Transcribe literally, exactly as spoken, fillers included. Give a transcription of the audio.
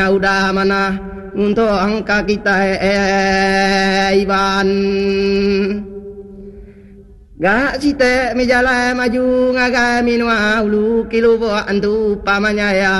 udah mana untuk angka kita eh Iban gak cite mi jalan maju ngagai minua ulu kilu bo antu pamanya ya